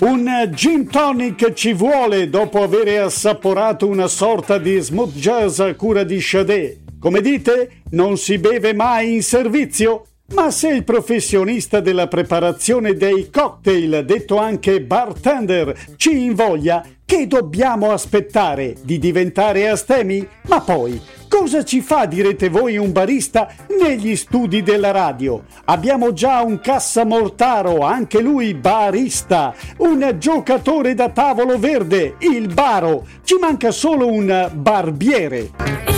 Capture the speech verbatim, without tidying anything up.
Un gin tonic ci vuole dopo aver assaporato una sorta di smooth jazz a cura di Sade. Come dite, non si beve mai in servizio? Ma se il professionista della preparazione dei cocktail, detto anche bartender, ci invoglia, che dobbiamo aspettare? Di diventare astemi? Ma poi, cosa ci fa, direte voi, un barista negli studi della radio? Abbiamo già un cassamortaro, anche lui barista, un giocatore da tavolo verde, il baro. Ci manca solo un barbiere.